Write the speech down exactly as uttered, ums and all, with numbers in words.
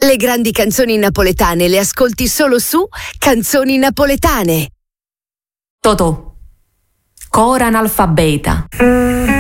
Le grandi canzoni napoletane le ascolti solo su Canzoni Napoletane. Totò, cora analfabeta.